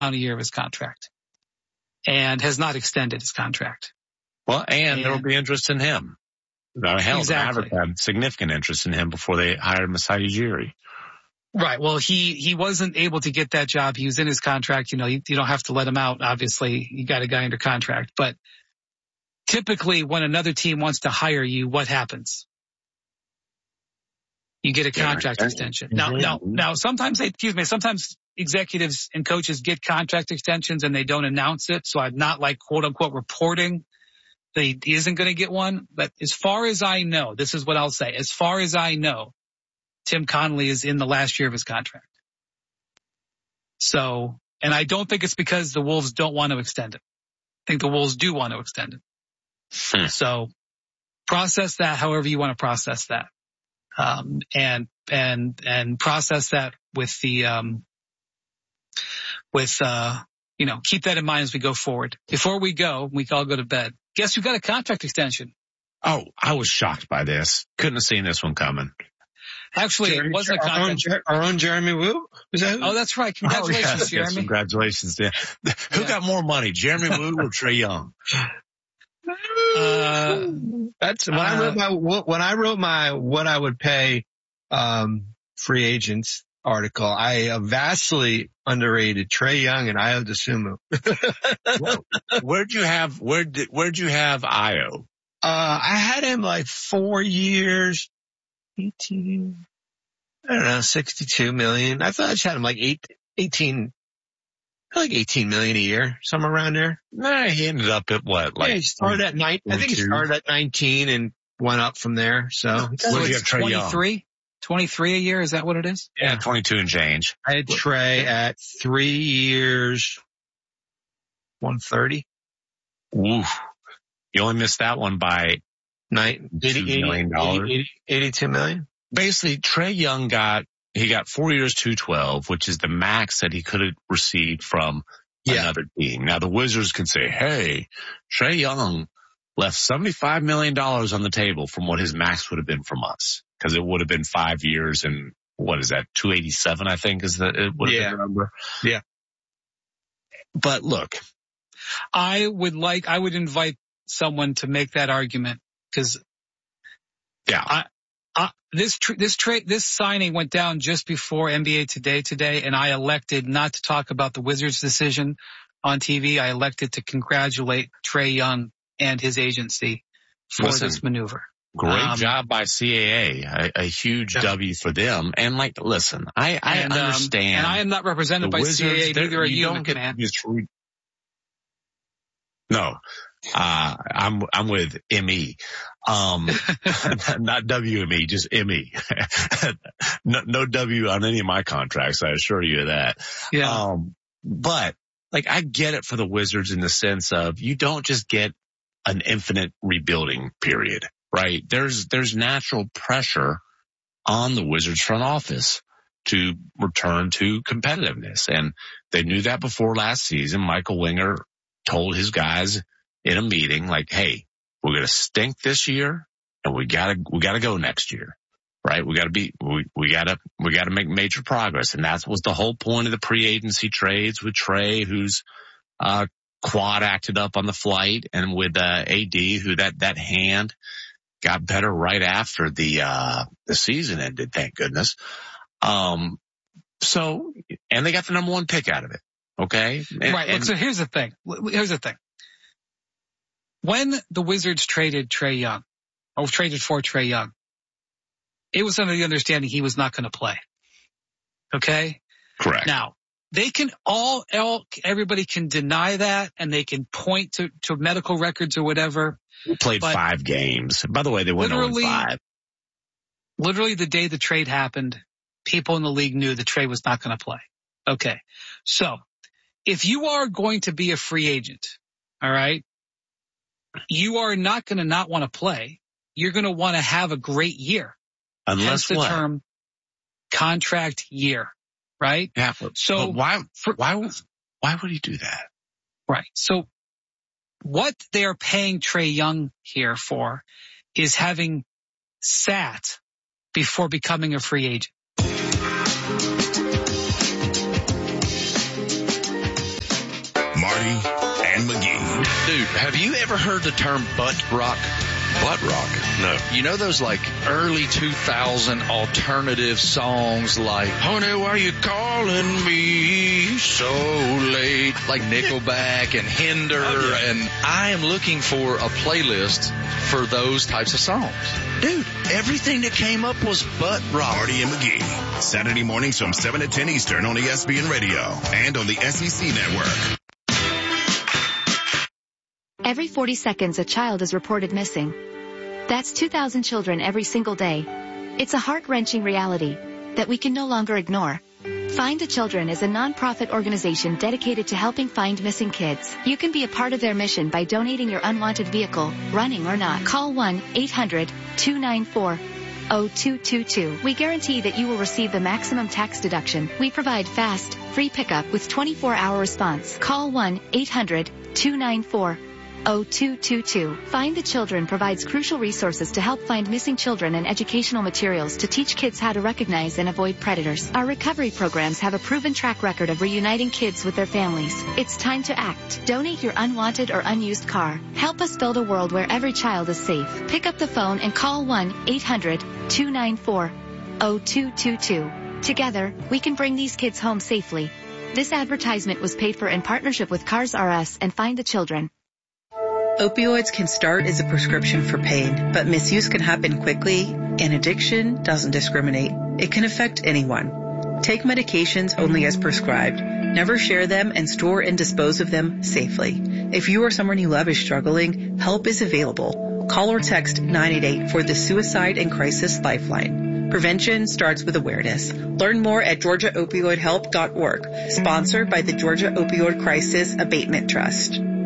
a year of his contract and has not extended his contract. Well, and there will be interest in him. Hell, Exactly. the Mavericks had significant interest in him before they hired Masai Ujiri. Right. Well, he wasn't able to get that job. He was in his contract. You know, you don't have to let him out. Obviously, you got a guy under contract. But typically, when another team wants to hire you, what happens? You get a contract extension. Now, sometimes sometimes executives and coaches get contract extensions and they don't announce it. So I'm not like quote unquote reporting that he isn't going to get one. But as far as I know, this is what I'll say. As far as I know, Tim Connelly is in the last year of his contract. So, and I don't think it's because the Wolves don't want to extend it. I think the Wolves do want to extend it. So process that however you want to process that. And process that with the, keep that in mind as we go forward. Before we go, we can all go to bed. Guess who got a contract extension? Oh, I was shocked by this. Couldn't have seen this one coming. Actually, it wasn't a contract. Our own Jeremy Woo? Is that who? Oh, that's right. Congratulations, Jeremy. Yes, congratulations. Yeah. Who got more money, Jeremy Woo or Trae Young? That's when I wrote my what I would pay free agents article. I vastly underrated Trae Young and Ayo Dosunmu. Where'd you have Ayo? I had him like 4 years, 18, I don't know, 62 million. I thought I just had him like 18 million a year, somewhere around there. Nah, he ended up at what? Like, he started at 9. I think he started at 19 and went up from there. So where'd you have Trae Young? 23 a year. Is that what it is? Yeah, 22 and change. I had Trae at 3 years, 130. Oof. You only missed that one by $82 million. 82 million. Basically, Trae Young got 4 years, 212, which is the max that he could have received from another team. Now the Wizards can say, hey, Trae Young left $75 million on the table from what his max would have been from us. Cause it would have been 5 years and what is that? 287, I think is it would have been the number. Yeah. But look, I would invite someone to make that argument because this signing went down just before NBA today, and I elected not to talk about the Wizards' decision on TV. I elected to congratulate Trae Young and his agency for this maneuver. Great job by CAA. A huge W for them. And listen, I understand. And I am not represented by Wizards, CAA, neither are you, man. No. I'm with ME. Not WME, just ME. No W on any of my contracts, I assure you of that. Yeah. But I get it for the Wizards in the sense of you don't just get an infinite rebuilding period, right? There's natural pressure on the Wizards front office to return to competitiveness. And they knew that before last season. Michael Winger told his guys in a meeting, hey, we're going to stink this year and we gotta go next year, right? we gotta make major progress. And that was the whole point of the pre-agency trades with Trae, who's, quad acted up on the flight, and with, AD, who that hand got better right after the season ended, thank goodness. And they got the number 1 pick out of it. Okay. Right. So here's the thing. When the Wizards traded for Trae Young, it was under the understanding he was not going to play. Okay. Correct. Now they can everybody can deny that and they can point to medical records or whatever. He played 5 games. By the way, they went 0-5. Literally the day the trade happened, people in the league knew the trade was not going to play. Okay. So if you are going to be a free agent, all right, you are not going to not want to play. You're going to want to have a great year. Unless the term contract year, right? Yeah. So why would he do that? Right. So what they are paying Trae Young here for is having sat before becoming a free agent. Marty and McGee. Dude, have you ever heard the term butt rock? Butt rock? No. You know those like early 2000 alternative songs like, honey, why you calling me so late? Like Nickelback and Hinder. Oh, yeah. And I am looking for a playlist for those types of songs. Dude, everything that came up was butt rock. Marty and McGee. Saturday mornings from 7 to 10 Eastern on ESPN Radio and on the SEC Network. Every 40 seconds, a child is reported missing. That's 2,000 children every single day. It's a heart-wrenching reality that we can no longer ignore. Find the Children is a non-profit organization dedicated to helping find missing kids. You can be a part of their mission by donating your unwanted vehicle, running or not. Call 1-800-294-0222. We guarantee that you will receive the maximum tax deduction. We provide fast, free pickup with 24-hour response. Call 1-800-294-0222. Find the Children provides crucial resources to help find missing children and educational materials to teach kids how to recognize and avoid predators. Our recovery programs have a proven track record of reuniting kids with their families. It's time to act. Donate your unwanted or unused car. Help us build a world where every child is safe. Pick up the phone and call 1-800-294-0222. Together, we can bring these kids home safely. This advertisement was paid for in partnership with Cars R Us and Find the Children. Opioids can start as a prescription for pain, but misuse can happen quickly, and addiction doesn't discriminate. It can affect anyone. Take medications only as prescribed. Never share them and store and dispose of them safely. If you or someone you love is struggling, help is available. Call or text 988 for the Suicide and Crisis Lifeline. Prevention starts with awareness. Learn more at GeorgiaOpioidHelp.org. Sponsored by the Georgia Opioid Crisis Abatement Trust.